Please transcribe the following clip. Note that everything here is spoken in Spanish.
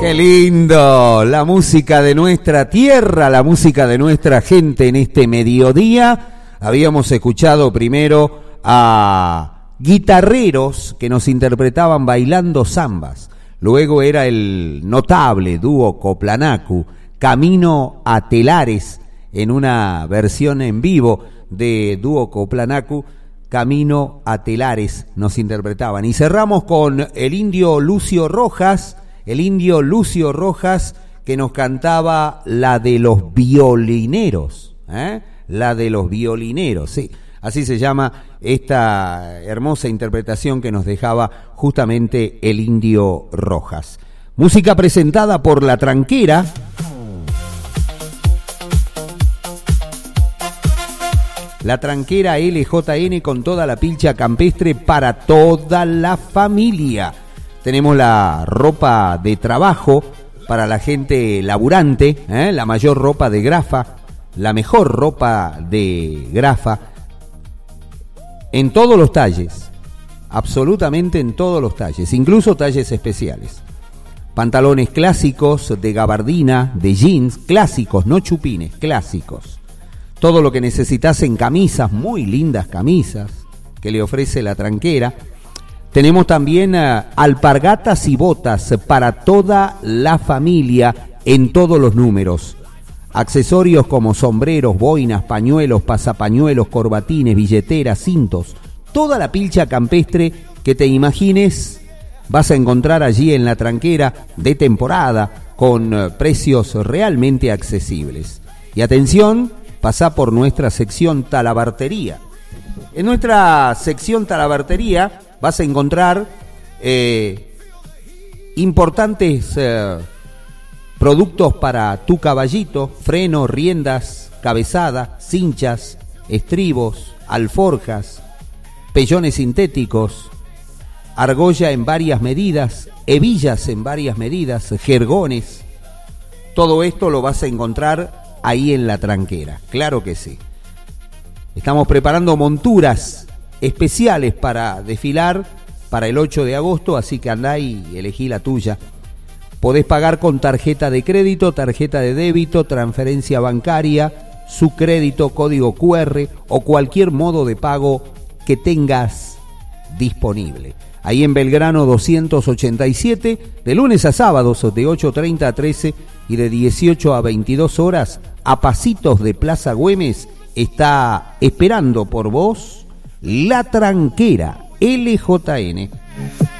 ¡Qué lindo! La música de nuestra tierra, la música de nuestra gente en este mediodía. Habíamos escuchado primero a guitarreros que nos interpretaban bailando zambas. Luego era el notable dúo Coplanacu, Camino a Telares, en una versión en vivo de dúo Coplanacu, Camino a Telares nos interpretaban. Y cerramos con el indio Lucio Rojas, que nos cantaba la de los violineros, la de los violineros, sí. Así se llama esta hermosa interpretación que nos dejaba justamente el indio Rojas. Música presentada por La Tranquera. La Tranquera LJN con toda la pilcha campestre para toda la familia. Tenemos la ropa de trabajo para la gente laburante, la mayor ropa de Grafa, la mejor ropa de Grafa, en todos los talles, absolutamente en todos los talles, incluso talles especiales. Pantalones clásicos de gabardina, de jeans, clásicos, no chupines, clásicos. Todo lo que necesitas en camisas, muy lindas camisas que le ofrece La Tranquera. Tenemos también alpargatas y botas para toda la familia en todos los números. Accesorios como sombreros, boinas, pañuelos, pasapañuelos, corbatines, billeteras, cintos. Toda la pilcha campestre que te imagines vas a encontrar allí en La Tranquera de temporada con precios realmente accesibles. Y atención, pasá por nuestra sección Talabartería. En nuestra sección Talabartería vas a encontrar importantes productos para tu caballito: freno, riendas, cabezada, cinchas, estribos, alforjas, pellones sintéticos, argolla en varias medidas, hebillas en varias medidas, jergones. Todo esto lo vas a encontrar ahí en La Tranquera, claro que sí. Estamos preparando monturas especiales para desfilar para el 8 de agosto, así que andá y elegí la tuya. Podés pagar con tarjeta de crédito, tarjeta de débito, transferencia bancaria, su crédito, código QR o cualquier modo de pago que tengas disponible. Ahí en Belgrano 287, de lunes a sábados de 8:30 a 13 y de 18 a 22 horas, a pasitos de Plaza Güemes, está esperando por vos La Tranquera LJN.